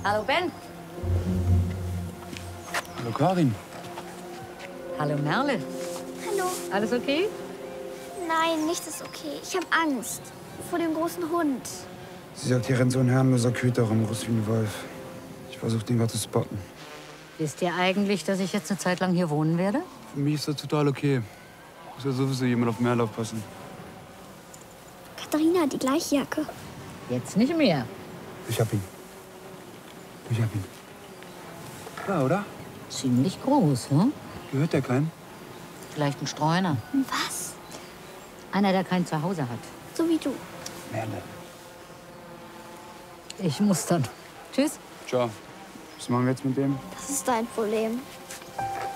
Hallo Ben. Hallo Karin. Hallo Merle. Hallo. Alles okay? Nein, nichts ist okay. Ich habe Angst. Vor dem großen Hund. Sie sagt, hier rennt so ein herrenloser Köter rum, groß wie ein Wolf. Ich versuche den gerade zu spotten. Wisst ihr eigentlich, dass ich jetzt eine Zeit lang hier wohnen werde? Für mich ist das total okay. Muss ja sowieso jemand auf Merle aufpassen. Katharina hat die gleiche Jacke. Jetzt nicht mehr. Ich hab ihn. Ich hab ihn. Ja, oder? Ziemlich groß, hm? Gehört der keinen? Vielleicht ein Streuner. Was? Einer, der kein Zuhause hat. So wie du. Merle. Ich muss dann. Tschüss. Ciao. Was machen wir jetzt mit dem? Das ist dein Problem.